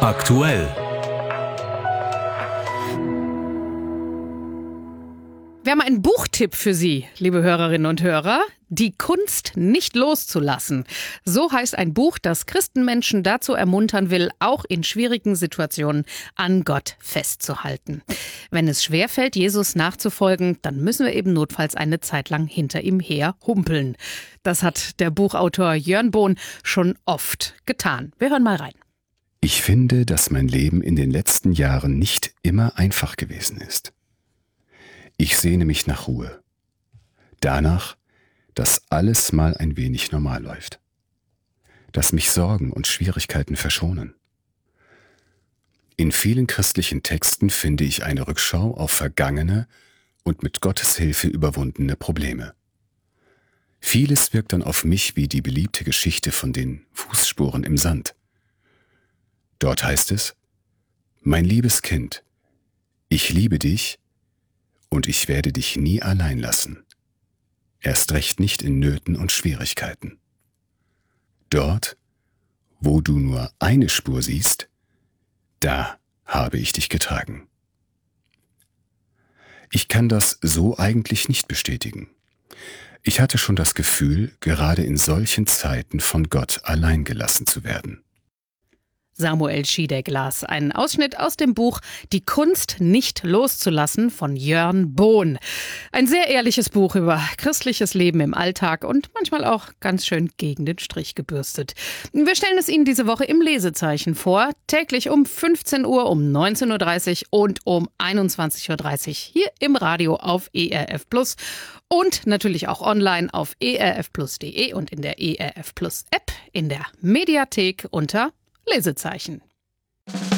Aktuell. Wir haben einen Buchtipp für Sie, liebe Hörerinnen und Hörer. Die Kunst nicht loszulassen. So heißt ein Buch, das Christenmenschen dazu ermuntern will, auch in schwierigen Situationen an Gott festzuhalten. Wenn es schwerfällt, Jesus nachzufolgen, dann müssen wir eben notfalls eine Zeit lang hinter ihm her humpeln. Das hat der Buchautor Jörn Bohn schon oft getan. Wir hören mal rein. Ich finde, dass mein Leben in den letzten Jahren nicht immer einfach gewesen ist. Ich sehne mich nach Ruhe. Danach, dass alles mal ein wenig normal läuft. Dass mich Sorgen und Schwierigkeiten verschonen. In vielen christlichen Texten finde ich eine Rückschau auf vergangene und mit Gottes Hilfe überwundene Probleme. Vieles wirkt dann auf mich wie die beliebte Geschichte von den Fußspuren im Sand. Dort heißt es: Mein liebes Kind, ich liebe dich und ich werde dich nie allein lassen. Erst recht nicht in Nöten und Schwierigkeiten. Dort, wo du nur eine Spur siehst, da habe ich dich getragen. Ich kann das so eigentlich nicht bestätigen. Ich hatte schon das Gefühl, gerade in solchen Zeiten von Gott allein gelassen zu werden. Samuel Schiedeck las einen Ausschnitt aus dem Buch Die Kunst nicht loszulassen von Jörn Bohn. Ein sehr ehrliches Buch über christliches Leben im Alltag und manchmal auch ganz schön gegen den Strich gebürstet. Wir stellen es Ihnen diese Woche im Lesezeichen vor, täglich um 15 Uhr, um 19.30 Uhr und um 21.30 Uhr hier im Radio auf ERF Plus und natürlich auch online auf erfplus.de und in der ERF Plus App, in der Mediathek unter Lesezeichen.